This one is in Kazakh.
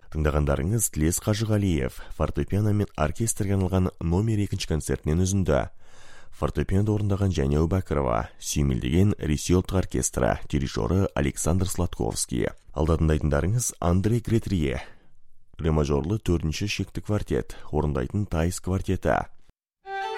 Тыңдағандарыңыз Тілес Қажығалиев фортепиано мен оркестрге арналған номер 2 концертінен үзінді. Фортепиано орындаған Жәния Әубәкірова, сүйемелдеген Ресей ұлттық оркестрі, дирижері Александр Сладковский. Алдатында тыңдарыңыз Андрей Гретрие, ре мажорлы 4-ші шекті квартет, орындайтын Тайс квартеті.